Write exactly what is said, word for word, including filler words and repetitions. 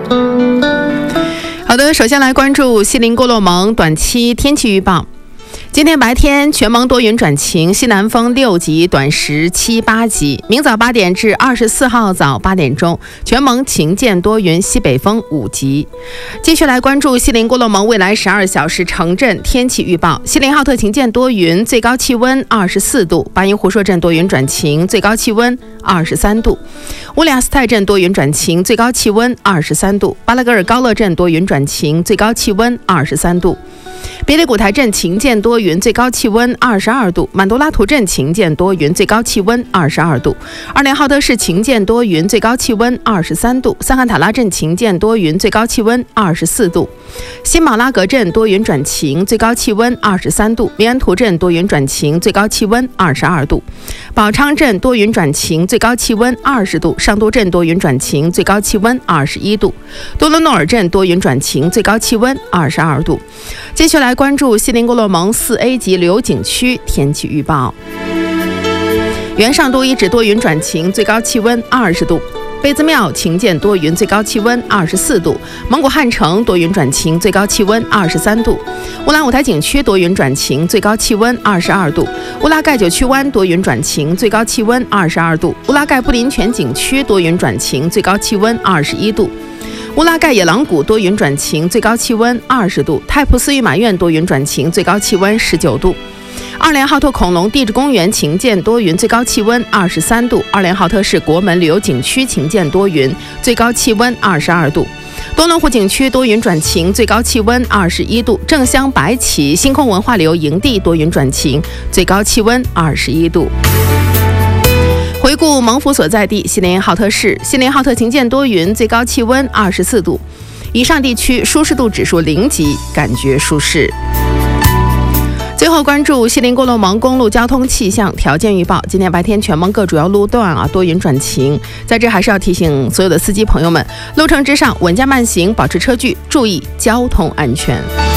好的，首先来关注锡林郭勒盟短期天气预报。今天白天全蒙多云转晴，西南风六级，短时七八级。明早八点至二十四号早八点钟，全蒙晴间多云，西北风五级。继续来关注锡林郭勒盟未来十二小时城镇天气预报。锡林浩特晴间多云，最高气温二十四度；巴音胡说镇多云转晴，最高气温二十三度；乌里亚斯泰镇多云转晴，最高气温二十三度；巴拉格尔高勒镇多云转晴，最高气温二十三度；别里古台镇晴间多云，最高气温二十二度；满都拉图镇晴间多云，最高气温二十二度；二连浩特市晴间多云，最高气温二十三度；桑罕塔拉镇晴间多云，最高气温二十四度；新马拉格镇多云转晴，最高气温二十三度；米安图镇多云转晴，最高气温二十二度；宝昌镇多云转晴，最高气温二十度；上都镇多云转晴，最高气温二十一度；多伦诺尔镇多云转晴，最高气温二十二度。接下来关注锡林郭勒盟四 A 级旅游景区天气预报。原上都遗址多云转晴，最高气温二十度；贝兹庙晴间多云，最高气温二十四度；蒙古汉城多云转晴，最高气温二十三度；乌兰舞台景区多云转晴，最高气温二十二度；乌拉盖九曲湾多云转晴，最高气温二十二度；乌拉盖布林泉景区多云转晴，最高气温二十一度；乌拉盖野狼谷多云转晴，最高气温二十度；泰普斯御马院多云转晴，最高气温十九度；二连浩特恐龙地质公园晴间多云，最高气温二十三度；二连浩特市国门旅游景区晴间多云，最高气温二十二度；多伦湖景区多云转晴，最高气温二十一度；正乡白起星空文化旅游营地多云转晴，最高气温二十一度。回顾盟府所在地锡林浩特市，锡林浩特晴间多云，最高气温二十四度。以上地区舒适度指数零级，感觉舒适。最后关注锡林郭勒盟公路交通气象条件预报。今天白天全蒙各主要路段啊多云转晴，在这还是要提醒所有的司机朋友们，路程之上稳驾慢行，保持车距，注意交通安全。